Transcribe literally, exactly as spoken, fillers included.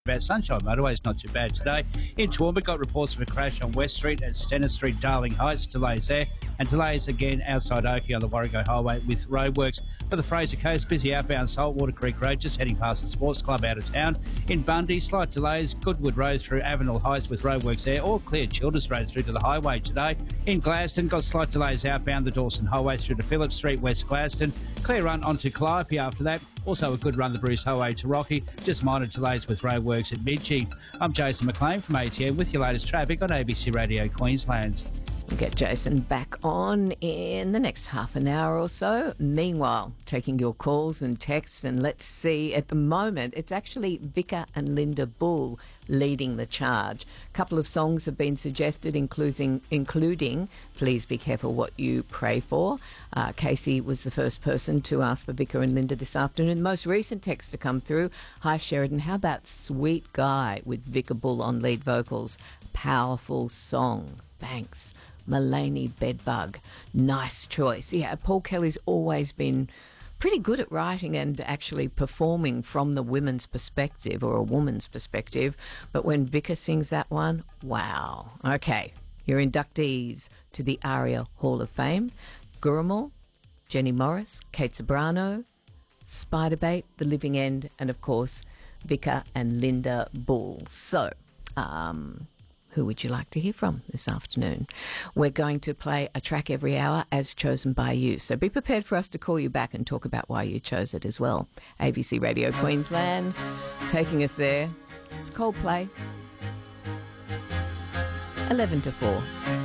About Sunshine Motorway's not too bad today. In Toowoomba, got reports of a crash on West Street and Stenner Street, Darling Heights. Delays there. And delays again outside Oakey on the Warrego Highway with roadworks. For the Fraser Coast, busy outbound Saltwater Creek Road, just heading past the Sports Club out of town. In Bundy, slight delays. Goodwood Road through Avenel Heights with roadworks there. All clear Childers Road through to the highway today. In Gladstone, got slight delays outbound the Dawson Highway through to Phillip Street, West Gladstone. Clear run onto Calliope after that. Also a good run the Bruce Highway to Rocky. Just minor delays with roadworks at Midgey. I'm Jason McLean from A T M with your latest traffic on A B C Radio Queensland. We'll get Jason back on in the next half an hour or so. Meanwhile, taking your calls and texts, and let's see, at the moment, it's actually Vika and Linda Bull leading the charge. A couple of songs have been suggested, including, including Please Be Careful What You Pray For. Uh, Casey was the first person to ask for Vika and Linda this afternoon. The most recent text to come through, hi Sheridan, how about Sweet Guy with Vika Bull on lead vocals? Powerful song. Thanks. Mulaney Bedbug. Nice choice. Yeah, Paul Kelly's always been pretty good at writing and actually performing from the women's perspective or a woman's perspective. But when Vika sings that one, wow. Okay, your inductees to the ARIA Hall of Fame. Gurumul, Jenny Morris, Kate Sobrano, Spiderbait, The Living End, and of course, Vika and Linda Bull. So, um... who would you like to hear from this afternoon? We're going to play a track every hour as chosen by you. So be prepared for us to call you back and talk about why you chose it as well. A B C Radio Queensland, taking us there. It's Coldplay. eleven to four.